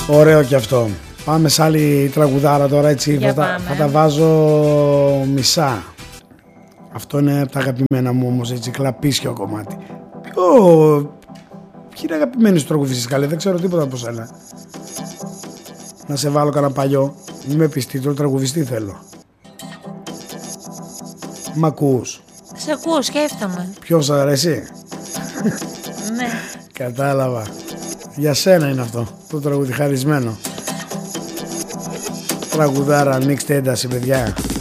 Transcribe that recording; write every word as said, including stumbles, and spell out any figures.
Ωραίο και αυτό. Πάμε σε άλλη τραγουδάρα τώρα, έτσι. Θα τα, θα τα βάζω μισά. Αυτό είναι από τα αγαπημένα μου όμως, έτσι, κλαπίσιο κομμάτι. Ποιο... Ποιοι είναι αγαπημένοι σου τραγουδιστές, καλέ, δεν ξέρω τίποτα από σένα. Να σε βάλω κανένα παλιό. Μην με πεις τίτλο, τραγουδιστή θέλω. Μ' ακούς? Σε ακούω, σκέφτομαι. Ποιος αρέσει? Ναι. Κατάλαβα. Για σένα είναι αυτό, το τραγούδι χαρισμένο. Τραγουδάρα, ανοίξτε ένταση παιδιά.